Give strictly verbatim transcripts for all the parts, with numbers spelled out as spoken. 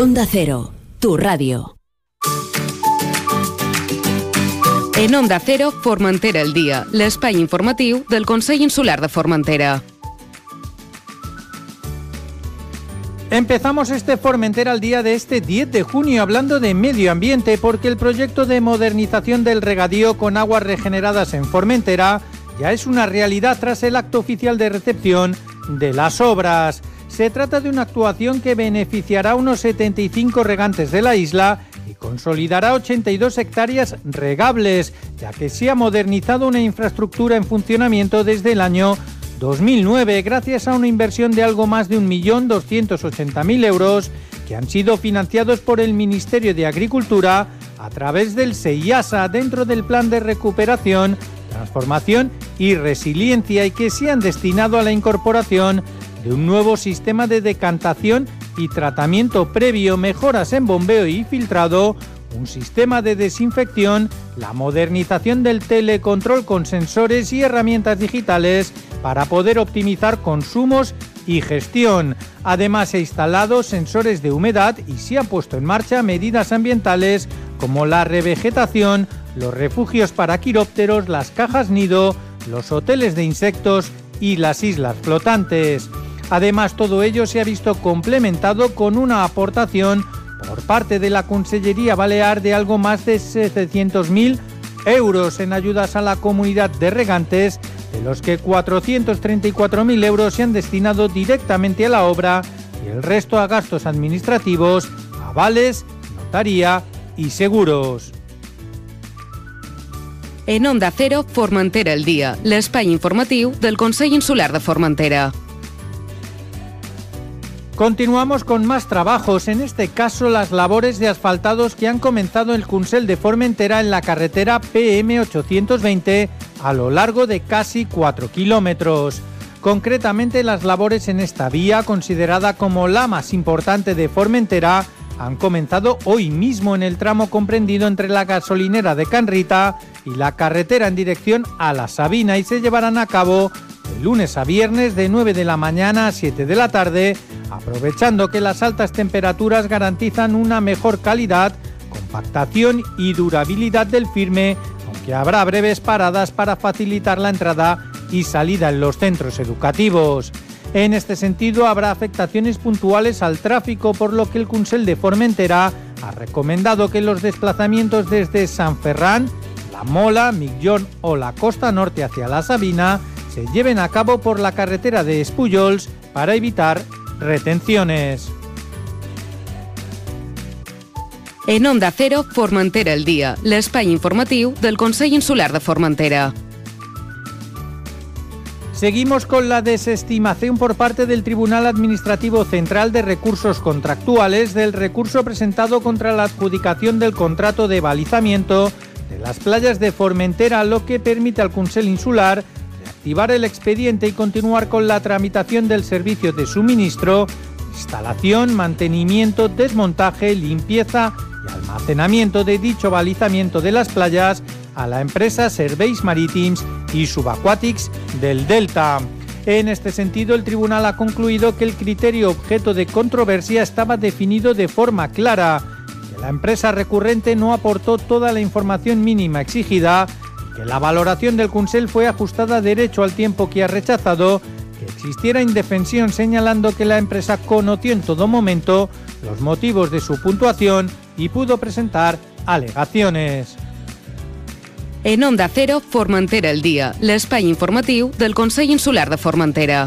Onda Cero, tu radio. En Onda Cero, Formentera al dia, l'espai informatiu del Consell Insular de Formentera. Empezamos este Formentera al día de este diez de junio hablando de medio ambiente, porque el proyecto de modernización del regadío con aguas regeneradas en Formentera ya es una realidad tras el acto oficial de recepción de las obras. Se trata de una actuación que beneficiará a unos setenta y cinco regantes de la isla y consolidará ochenta y dos hectáreas regables, ya que se ha modernizado una infraestructura en funcionamiento desde el año dos mil nueve, gracias a una inversión de algo más de un millón doscientos ochenta mil euros que han sido financiados por el Ministerio de Agricultura a través del SEIASA dentro del Plan de Recuperación, Transformación y Resiliencia, y que se han destinado a la incorporación de un nuevo sistema de decantación y tratamiento previo, mejoras en bombeo y filtrado, un sistema de desinfección, la modernización del telecontrol con sensores y herramientas digitales para poder optimizar consumos y gestión. Además, se han instalado sensores de humedad y se han puesto en marcha medidas ambientales como la revegetación, los refugios para quirópteros, las cajas nido, los hoteles de insectos y las islas flotantes. Además, todo ello se ha visto complementado con una aportación por parte de la Consellería Balear de algo más de setecientos mil euros en ayudas a la comunidad de regantes, de los que cuatrocientos treinta y cuatro mil euros se han destinado directamente a la obra y el resto a gastos administrativos, avales, notaría y seguros. En Onda Cero, Formentera al dia, l'espai informatiu del Consell Insular de Formentera. Continuamos con más trabajos, en este caso las labores de asfaltados que han comenzado el Consell de Formentera en la carretera P M ochocientos veinte a lo largo de casi cuatro kilómetros. Concretamente, las labores en esta vía, considerada como la más importante de Formentera, han comenzado hoy mismo en el tramo comprendido entre la gasolinera de Can Rita y la carretera en dirección a La Sabina, y se llevarán a cabo de lunes a viernes de nueve de la mañana a siete de la tarde, aprovechando que las altas temperaturas garantizan una mejor calidad, compactación y durabilidad del firme, aunque habrá breves paradas para facilitar la entrada y salida en los centros educativos. En este sentido, habrá afectaciones puntuales al tráfico, por lo que el Consell de Formentera ha recomendado que los desplazamientos desde San Ferran, La Mola, Migjorn o la costa norte hacia La Sabina se lleven a cabo por la carretera de Espullols para evitar retenciones. En Onda Cero, Formentera al dia, l'espai informatiu del Consell Insular de Formentera. Seguimos con la desestimación por parte del Tribunal Administrativo Central de Recursos Contractuales del recurso presentado contra la adjudicación del contrato de balizamiento de las playas de Formentera, lo que permite al Consell Insular reactivar el expediente y continuar con la tramitación del servicio de suministro, instalación, mantenimiento, desmontaje, limpieza y almacenamiento de dicho balizamiento de las playas a la empresa Serveis Marítims y Subaquàtics del Delta. En este sentido, el tribunal ha concluido que el criterio objeto de controversia estaba definido de forma clara, que la empresa recurrente no aportó toda la información mínima exigida, que la valoración del Consell fue ajustada derecho al tiempo que ha rechazado que existiera indefensión, señalando que la empresa conoció en todo momento los motivos de su puntuación y pudo presentar alegaciones. En Onda Cero, Formentera al dia, l'espai informatiu del Consell Insular de Formentera.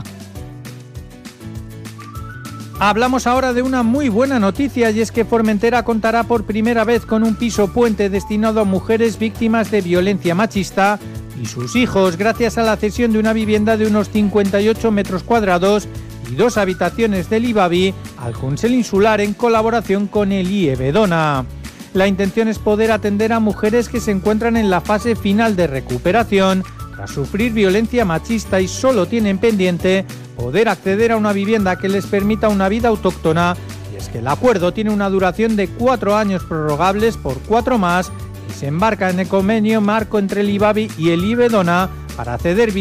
Hablamos ahora de una muy buena noticia, y es que Formentera contará por primera vez con un piso puente destinado a mujeres víctimas de violencia machista y sus hijos, gracias a la cesión de una vivienda de unos cincuenta y ocho metros cuadrados y dos habitaciones del IBABI al Consell Insular en colaboración con el I E B Dona. La intención es poder atender a mujeres que se encuentran en la fase final de recuperación tras sufrir violencia machista y solo tienen pendiente poder acceder a una vivienda que les permita una vida autóctona, y es que el acuerdo tiene una duración de cuatro años prorrogables por cuatro más y se embarca en el convenio marco entre el IBABI y el I E B Dona para ceder